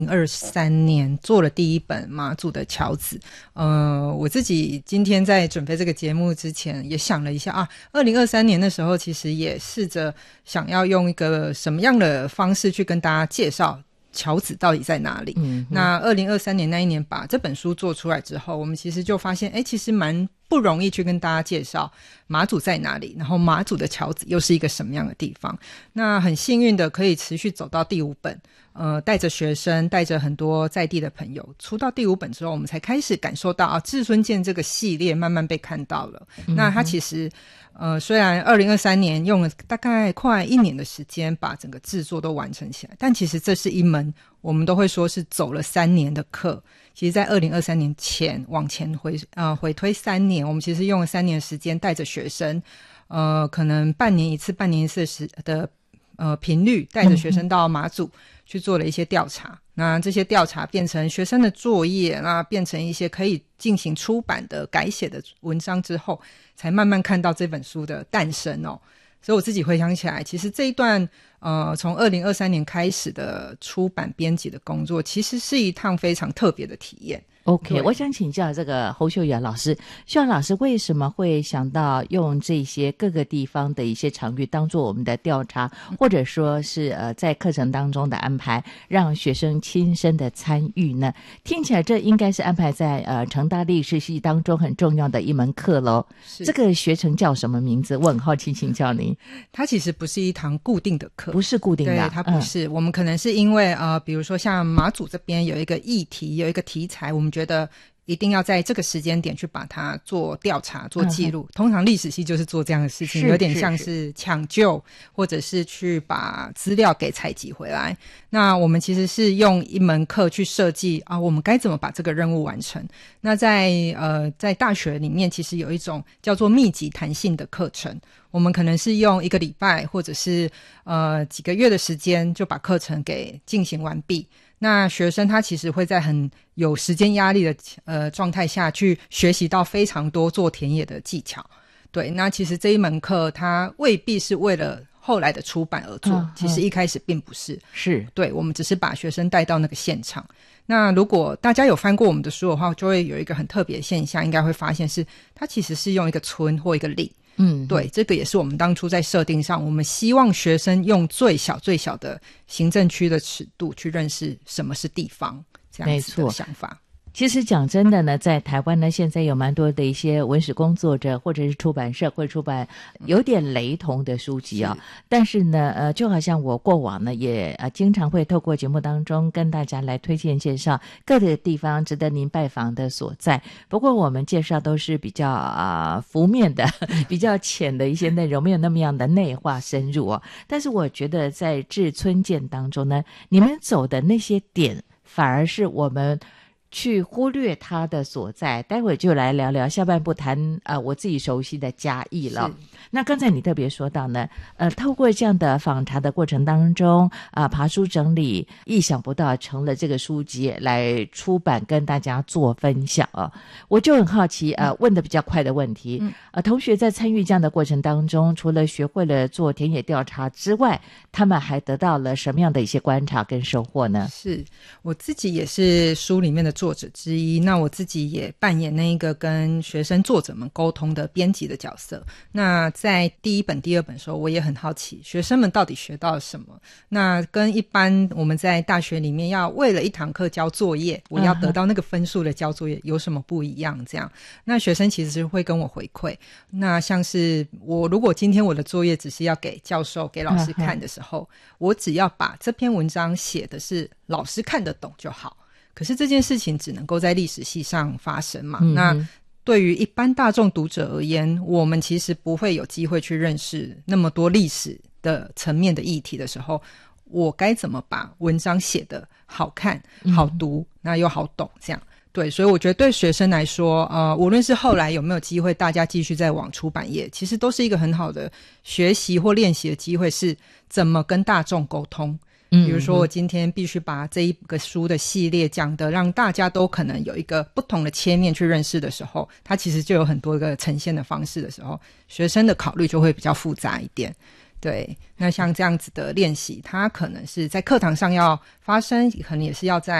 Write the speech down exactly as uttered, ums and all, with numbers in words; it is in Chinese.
二三年做了第一本马祖的桥子。呃，我自己今天在准备这个节目之前也想了一下啊，二零二三年的时候其实也试着想要用一个什么样的方式去跟大家介绍桥子到底在哪里。嗯，那二零二三年那一年把这本书做出来之后，我们其实就发现诶，其实蛮不容易去跟大家介绍马祖在哪里，然后马祖的桥子又是一个什么样的地方。那很幸运的可以持续走到第五本，呃，带着学生带着很多在地的朋友，出到第五本之后，我们才开始感受到啊，志村健这个系列慢慢被看到了。嗯、那它其实呃，虽然二零二三年用了大概快一年的时间把整个制作都完成起来，但其实这是一门我们都会说是走了三年的课。其实在二零二三年前往前回呃回推三年，我们其实用了三年的时间带着学生，呃，可能半年一次半年一次的时的呃频率带着学生到马祖去做了一些调查。那这些调查变成学生的作业，那变成一些可以进行出版的改写的文章之后，才慢慢看到这本书的诞生哦。所以我自己回想起来，其实这一段呃从二零二三年开始的出版编辑的工作，其实是一趟非常特别的体验。 OK， 我想请教这个侯秀雅老师，秀雅老师为什么会想到用这些各个地方的一些场域当做我们的调查，或者说是呃在课程当中的安排，让学生亲身的参与呢？听起来这应该是安排在呃成大历史系当中很重要的一门课咯。这个学程叫什么名字？我很好奇请教您。 它其实不是一堂固定的课， 不是固定的， 对，它不是、嗯、我们可能是因为呃比如说像马祖这边有一个议题，有一个题材，我们觉得一定要在这个时间点去把它做调查做记录、嗯、通常历史系就是做这样的事情，有点像是抢救或者是去把资料给采集回来。那我们其实是用一门课去设计啊，我们该怎么把这个任务完成。那在呃在大学里面其实有一种叫做密集弹性的课程，我们可能是用一个礼拜或者是呃几个月的时间就把课程给进行完毕。那学生他其实会在很有时间压力的呃状态下去学习到非常多做田野的技巧。对，那其实这一门课它未必是为了后来的出版而做、嗯、其实一开始并不是， 是对， 我们只是把学生带到那个现场。那如果大家有翻过我们的书的话，就会有一个很特别的现象，应该会发现是它其实是用一个村或一个里。嗯，对，这个也是我们当初在设定上，我们希望学生用最小最小的行政区的尺度去认识什么是地方，这样子的想法。 其实讲真的呢，在台湾呢，现在有蛮多的一些文史工作者或者是出版社会出版有点雷同的书籍啊、哦。但是呢，呃，就好像我过往呢，也呃经常会透过节目当中跟大家来推荐介绍各个地方值得您拜访的所在。不过我们介绍都是比较啊、呃、浮面的、比较浅的一些内容，没有那么样的内化深入哦。但是我觉得在志村健当中呢，你们走的那些点，反而是我们去忽略它的所在。待会就来聊聊下半部谈呃我自己熟悉的嘉义了。那刚才你特别说到呢，呃透过这样的访查的过程当中啊、呃，爬书整理，意想不到成了这个书籍来出版跟大家做分享啊。我就很好奇呃问的比较快的问题，嗯、呃同学在参与这样的过程当中，除了学会了做田野调查之外，他们还得到了什么样的一些观察跟收获呢？ 是我自己也是书里面的作者之一，那我自己也扮演那一个跟学生作者们沟通的编辑的角色。那在第一本第二本的时候，我也很好奇学生们到底学到了什么。那跟一般我们在大学里面要为了一堂课交作业，我要得到那个分数的交作业有什么不一样，这样那学生其实会跟我回馈。那像是我如果今天我的作业只是要给教授给老师看的时候，我只要把这篇文章写的是老师看得懂就好。可是这件事情只能够在历史系上发生嘛、嗯、那对于一般大众读者而言，我们其实不会有机会去认识那么多历史的层面的议题的时候，我该怎么把文章写得好看好读、嗯、那又好懂，这样对。所以我觉得对学生来说呃，无论是后来有没有机会大家继续在往出版业，其实都是一个很好的学习或练习的机会，是怎么跟大众沟通。比如说我今天必须把这一个书的系列讲的让大家都可能有一个不同的切面去认识的时候，它其实就有很多个呈现的方式的时候，学生的考虑就会比较复杂一点。 对，那像这样子的练习，它可能是在课堂上要发生，可能也是要在